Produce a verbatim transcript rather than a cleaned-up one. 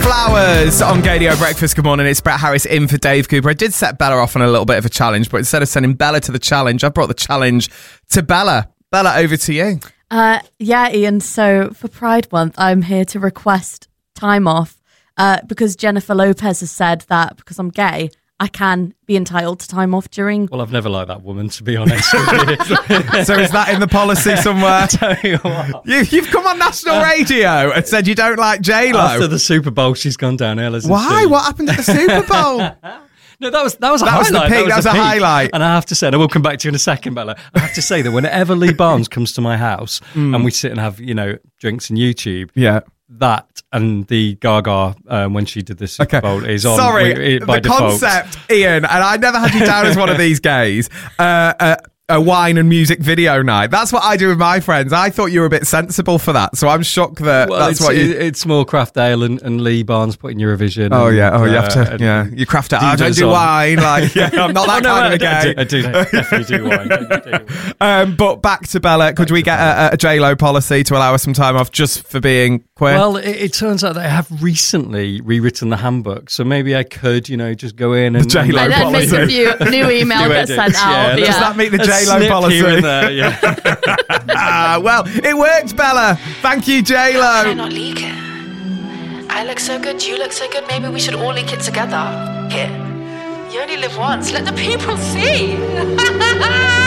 Flowers on Gadio Breakfast. Good morning, it's Brett Harris in for Dave Cooper. I did set Bella off on a little bit of a challenge, but instead of sending Bella to the challenge, I brought the challenge to Bella. Bella, over to you. Uh, yeah, Ian, so for Pride Month, I'm here to request time off uh, because Jennifer Lopez has said that because I'm gay, I can be entitled to time off during... Well, I've never liked that woman, to be honest. So is that in the policy somewhere? Tell you what. You, you've come on national radio and said you don't like J-Lo. After the Super Bowl, she's gone downhill, hasn't Why? she? What happened at the Super Bowl? No, that was that was a That was highlight. the peak, that was the a peak. highlight. And I have to say, and I will come back to you in a second, Bella, I have to say that whenever Lee Barnes comes to my house Mm. and we sit and have, you know, drinks and YouTube, Yeah. that and the Gaga um, when she did the Super Okay. Bowl is on. Sorry, we- it- by the default. concept, Ian, and I never had you down as one of these gays. Uh, uh, a wine and music video night. That's what I do with my friends. I thought you were a bit sensible for that, so I'm shocked that Well, that's it's, what you... it- it's more Craft Ale and, and Lee Barnes putting Eurovision. Oh and, yeah, oh you have uh, to, and yeah. You craft it. I don't Divas do on. wine, like yeah, I'm not that Oh, no, kind I, of a gay. I do, I do definitely do wine. I do wine. Um, but back to Bella. Could we get a, a J-Lo policy to allow us some time off just for being queer? Well, it, it turns out they have recently rewritten the handbook, so maybe I could, you know, just go in and J-Lo And then make a policy. few new email Few get edits, sent out. yeah. Yeah. Does that meet the a J-Lo snip policy? here and there, yeah. Ah, well, it worked, Bella. Thank you, Can I J-Lo. not leak it? I look so good, you look so good, maybe we should all leak it together. Here. You only live once, let the people see.